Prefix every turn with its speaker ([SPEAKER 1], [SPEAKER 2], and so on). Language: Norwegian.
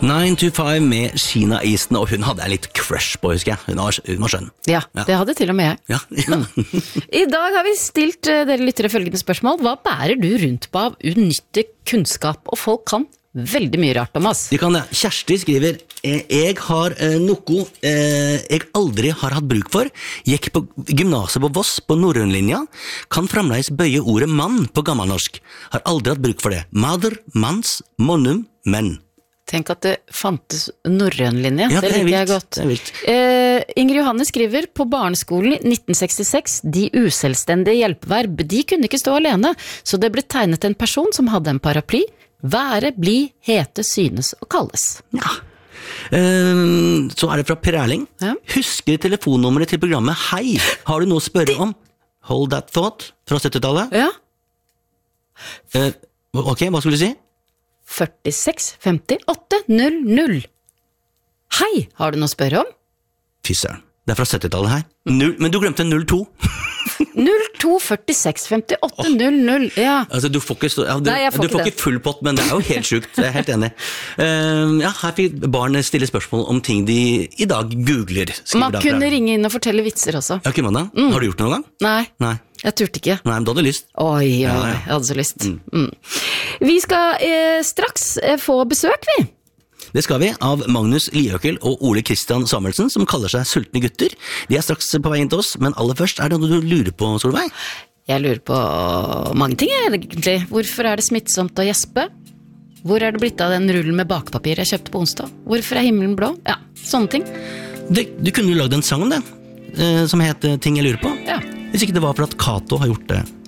[SPEAKER 1] 9 to 5 med Sheena Easton, og hun hadde jeg litt crush på, husker jeg. Hun var skjønn.
[SPEAKER 2] Ja, det hadde til og med jeg.
[SPEAKER 1] Ja.
[SPEAKER 2] I dag har vi stilt dere lyttere følgende spørsmål. Hva bærer du rundt på av unyttig kunnskap? Og folk kan veldig mye rart, Thomas.
[SPEAKER 1] De kan det. Kjersti skriver, jeg har noe jeg aldri har hatt bruk for. Gikk på gymnaset på Voss på norrønlinja. Kan fremdeles bøye ordet mann på gammelnorsk. Har aldri hatt bruk for det. Mother, mans, monum, menn.
[SPEAKER 2] Tenk at det fantes norrønlinje.
[SPEAKER 1] Ja,
[SPEAKER 2] det liker jeg godt.
[SPEAKER 1] Det er vilt.
[SPEAKER 2] Ingrid Johanne skriver, på barneskolen 1966, de uselvstendige hjelpeverb, de kunne ikke stå alene, så det ble tegnet en person som hadde en paraply. Være, bli, hete, synes og kalles.
[SPEAKER 1] Ja. Så er det fra Per Erling.
[SPEAKER 2] Ja.
[SPEAKER 1] Husker telefonnummeret til programmet Hei. Har du noe å spørre om? Hold that thought fra 70-tallet.
[SPEAKER 2] Ja.
[SPEAKER 1] Ok, hva skulle du si?
[SPEAKER 2] 46 58 00. Hei, har du noe å spørre om?
[SPEAKER 1] Fy søren. Det er fra 70-tallet her. Men du glemte 02.
[SPEAKER 2] 02 46 58 00. Ja.
[SPEAKER 1] Altså, du får ikke,
[SPEAKER 2] Nei, jeg får
[SPEAKER 1] du får
[SPEAKER 2] ikke
[SPEAKER 1] ikke full pott, men det er jo helt sjukt. Jeg er helt enig. Ja, her fikk barn stille spørsmål om ting de i dag googler.
[SPEAKER 2] Man kunne ringe inn og fortelle vitser også.
[SPEAKER 1] Ja, kunne man det? Har du gjort det noen gang?
[SPEAKER 2] Nei, jeg turte ikke.
[SPEAKER 1] Nei, men du hadde lyst.
[SPEAKER 2] Oi, jeg hadde så lyst. Vi skal straks få besøk, vi.
[SPEAKER 1] Det skal vi, av Magnus Liøkel og Ole Kristian Samuelsen, som kaller seg Sultne gutter. De er straks på vei inn til oss, men aller først, er det noe du lurer på, Solveig?
[SPEAKER 2] Jeg lurer på mange ting, egentlig. Hvorfor er det smittsomt å gjespe? Hvor er det blitt av den rullen med bakpapir jeg kjøpte på onsdag? Hvorfor er himmelen blå? Ja, sånne ting.
[SPEAKER 1] Du kunne jo lagd en sang om det, som het Ting jeg lurer på.
[SPEAKER 2] Ja.
[SPEAKER 1] Hvis ikke det var for at Kato har gjort det